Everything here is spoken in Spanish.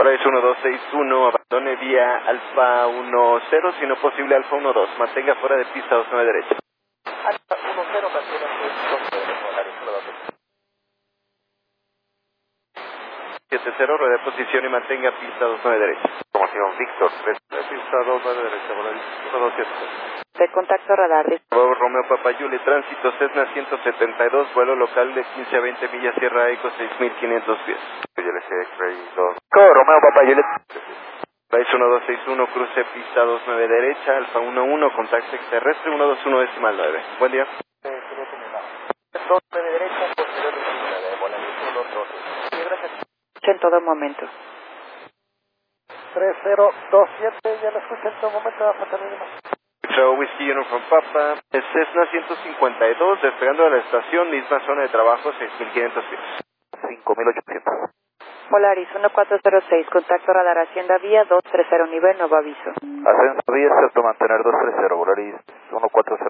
Polaris 1261, abandone vía Alfa 10, si no posible Alfa 12, mantenga fuera de pista 29 derecha. Alfa 10, mantenga Polaris 12. 70, rueda de posición y mantenga pista 29 derecha. Información Víctor, pista 29 derecha, Polaris 127. De contacto radar. Romeo Papa Yuli, tránsito Cessna 172, vuelo local de 15 a 20 millas, Sierra Eco 6500 pies. YLC X-Ray 2. Romeo Papa Yuli. Polaris 1261, cruce pista 29 derecha, Alfa 11, contacto exterrestre 121 decimal 9. Buen día. 29 derecha, posterior de pista de Polaris 112. Gracias. En todo momento. 3027, ya lo escuché en todo momento, va a faltar nada más. Whiskey Uniform Papa, Cessna 152, despegando de la estación, misma zona de trabajo, 6500 pies. 5800. Polaris 1406, contacto radar Hacienda Vía 230, nivel nuevo aviso. Ascenso vía, cierto mantener 230, Polaris 1406.